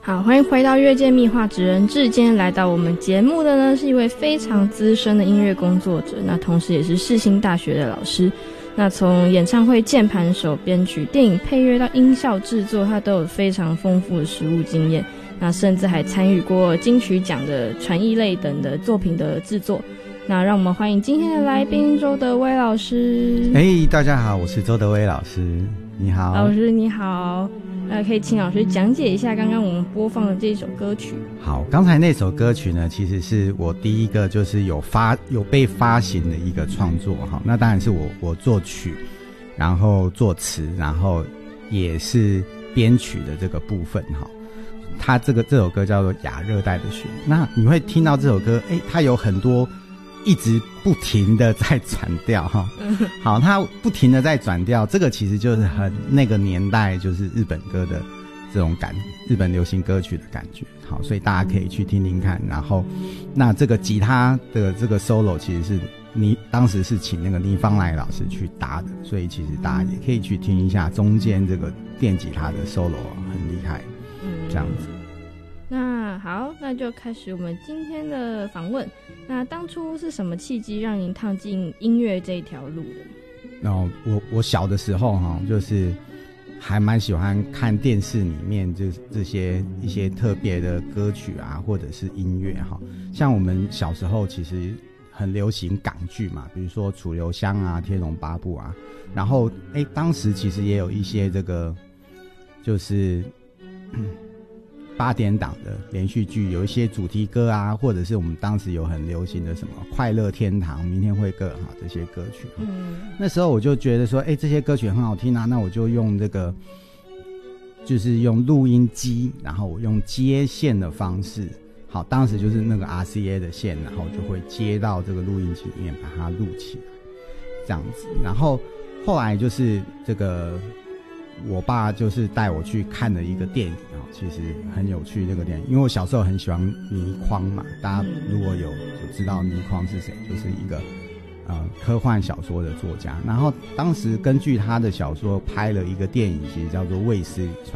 好，欢迎回到乐界密话职人志。今天来到我们节目的呢，是一位非常资深的音乐工作者，那同时也是世新大学的老师。那从演唱会键盘手、编曲、电影配乐到音效制作，他都有非常丰富的实务经验。那甚至还参与过金曲奖的传艺类等的作品的制作。那让我们欢迎今天的来宾周德威老师。 大家好，我是周德威老师。你好。 老师你好。可以请老师讲解一下刚刚我们播放的这首歌曲。 好，刚才那首歌曲呢，其实是我第一个就是有被发行的一个创作哈。那当然是我作曲，然后作词，然后也是编曲的这个部分哈。它这首歌叫做《亚热带的雪》。那你会听到这首歌，它有很多一直不停的在转调哈。好，它不停的在转调，这个其实就是很那个年代就是日本歌的这种日本流行歌曲的感觉。好，所以大家可以去听听看。然后那这个吉他的这个 solo 其实是当时是请那个倪芳来老师去搭的，所以其实大家也可以去听一下中间这个电吉他的 solo 很厉害。这样子。 那好，那就开始我们今天的访问。那当初是什么契机让您踏进音乐这一条路的？ 然后我小的时候就是还蛮喜欢看电视里面这些一些特别的歌曲啊，或者是音乐哈。像我们小时候其实很流行港剧嘛，比如说《楚留香》啊，《天龙八部》啊。然后当时其实也有一些这个就是8点档的连续剧，有一些主题歌啊，或者是我们当时有很流行的什么快乐天堂、明天会更好这些歌曲。那时候我就觉得说这些歌曲很好听啊，那我就用这个就是用录音机，然后我用接线的方式。好，当时就是那个 RCA 的线，然后就会接到这个录音机里面把它录起来这样子。然后后来就是这个我爸就是带我去看了一个电影其实很有趣这个电影，因为我小时候很喜欢倪匡嘛，大家如果有知道倪匡是谁，就是一个科幻小说的作家。然后当时根据他的小说拍了一个电影，其实叫做《卫斯理传》。